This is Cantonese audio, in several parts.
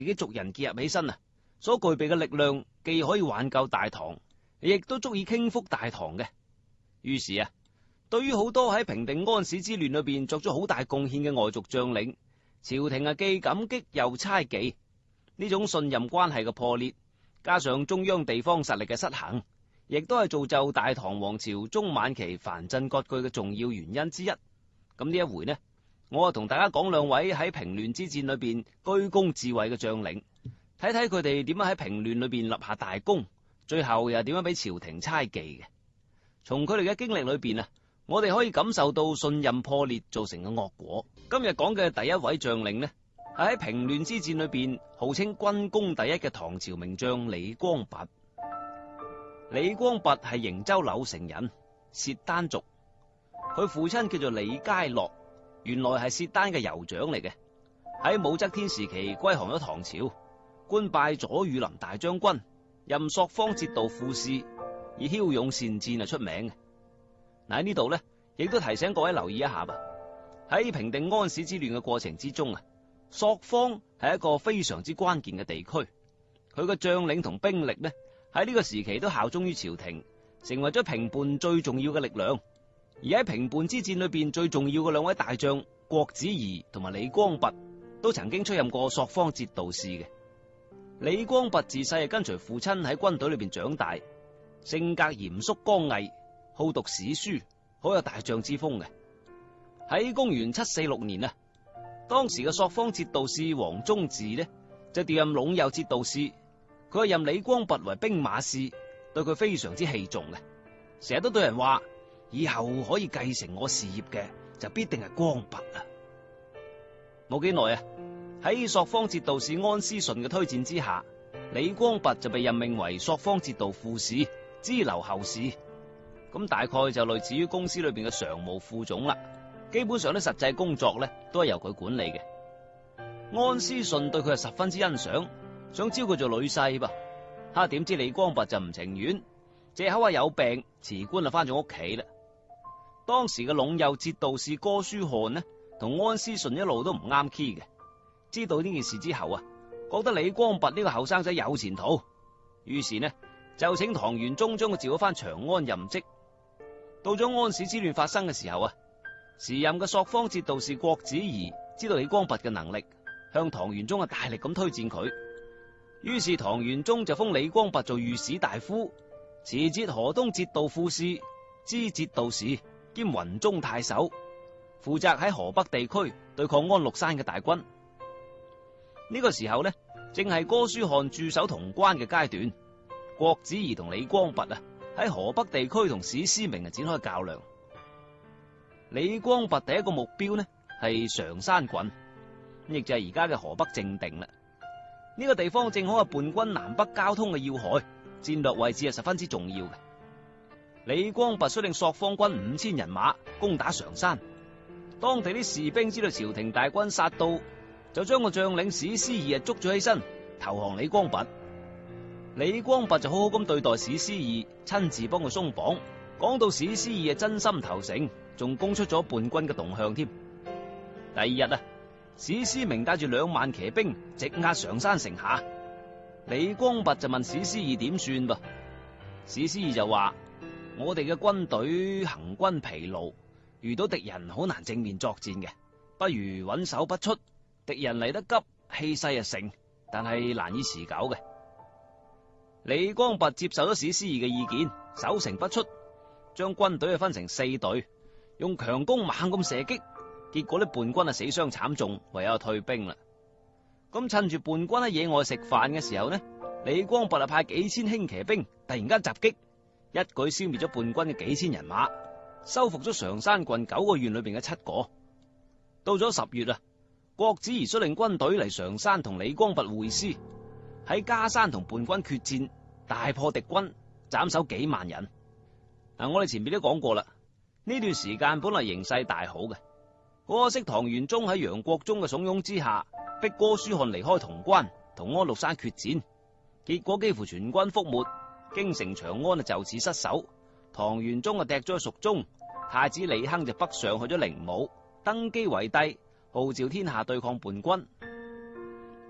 己族人結合起身啊，所具備嘅力量既可以挽救大唐，亦都足以傾覆大唐嘅。於是啊，對於好多喺平定安史之亂裏邊作咗好大貢獻嘅外族將領，朝廷啊既感激又猜忌。呢種信任關係嘅破裂，加上中央地方實力嘅失衡，亦都係造就大唐王朝中晚期藩鎮割據嘅重要原因之一。咁呢一回呢，我啊同大家講兩位喺平亂之戰裏邊居功至偉嘅將領，睇睇佢哋點樣喺平亂裏邊立下大功，最後又點樣俾朝廷猜忌嘅。從佢哋嘅經歷裏邊啊，我哋可以感受到信任破裂造成嘅惡果。今日講嘅第一位將領呢，係喺平亂之戰裏邊號稱軍功第一嘅唐朝名將李光弼。李光弼係瀛州柳城人，薛丹族。佢父親叫做李佳洛，原來係薛丹嘅酋長嚟嘅。喺武則天時期歸降咗唐朝，官拜左羽林大將軍，任朔方節度副使，以驍勇善戰出名嘅。嗱，喺呢度呢，亦都提醒各位留意一下吧。喺平定安史之亂嘅過程之中啊，朔方係一個非常之關鍵嘅地區，佢嘅將領同兵力呢，喺呢個時期都效忠於朝廷，成為咗平叛最重要嘅力量。而喺平叛之戰裏邊最重要嘅兩位大將郭子儀同埋李光弼，都曾經出任過朔方節度使嘅。李光弼自細係跟隨父親喺軍隊裏邊長大，性格嚴肅剛毅，好讀史書，好有大將之風嘅。喺公元746年啊，當時嘅朔方節度使王宗治呢，就調任隴右節度使，佢係任李光弼為兵馬司，對佢非常之器重嘅，成日都對人話，以後可以繼承我事業嘅就必定係光弼啦。冇幾耐啊，喺朔方節度使安思順嘅推薦之下，李光弼就被任命為朔方節度副使，支留後事。咁大概就類似於公司裏邊嘅常務副總啦。基本上啲實際工作咧都係由佢管理嘅。安思順對佢係十分之欣賞，想招佢做女婿噃。點知李光弼就唔情願，借口話有病，辭官就翻咗屋企啦。當時嘅隴右節度使哥舒翰呢，同安思順一路都唔啱 key 嘅。知道呢件事之後啊，覺得李光弼呢個後生仔有前途，於是呢就請唐玄宗將佢召咗翻長安任職。到咗安史之亂發生嘅時候啊，時任嘅朔方節度使郭子儀知道李光弼嘅能力，向唐玄宗大力咁推薦佢。於是唐玄宗就封李光弼做御史大夫、持節河東節度副使、知節度使兼雲中太守，負責喺河北地區對抗安祿山嘅大軍。呢個時候呢，正係哥舒翰駐守潼關嘅階段。郭子儀同李光弼喺河北地區同史思明展開較量。李光弼第一個目標呢係常山郡，亦就係而家嘅河北正定啦。呢個地方正好係叛軍南北交通嘅要害，戰略位置係十分之重要嘅。李光弼率領朔方軍5000人馬攻打常山，當地啲士兵知道朝廷大軍殺到，就將個將領史思義捉咗起身，投降李光弼。李光弼就好好咁對待史思義，親自幫佢鬆綁，講到史思義真心投誠，仲供出咗叛軍嘅動向添。第二日啊，史思明帶住2萬騎兵直壓常山城下，李光弼就問史思義點算噃？史思義就話：我哋嘅軍隊行軍疲勞，遇到敵人好難正面作戰嘅，不如穩守不出。敵人嚟得急，氣勢盛，但係難以持久嘅。李光弼接受咗史思義嘅意見，守城不出，將軍隊分成4隊，用強弓猛咁射擊，結果啲叛軍死傷慘重，唯有退兵啦。咁趁住叛軍喺野外食飯嘅時候呢，李光弼派幾千輕騎兵突然間襲擊，一舉消滅咗叛軍嘅幾千人馬，收復咗常山郡9個縣裏邊嘅7個。到咗10月啊，郭子儀率領軍隊嚟常山同李光弼會師，喺加山同叛軍決戰，大破敵軍，斬首幾萬人。我哋前面都講過啦，呢段時間本來形勢大好嘅，可惜唐玄宗喺楊國忠嘅慫恿之下，逼哥舒翰離開潼關，同安祿山決戰，結果幾乎全軍覆沒，京城長安就此失守。唐玄宗踢咗去蜀中，太子李亨就北上去咗靈武，登基為帝，號召天下對抗叛軍。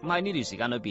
咁喺呢段時間裏邊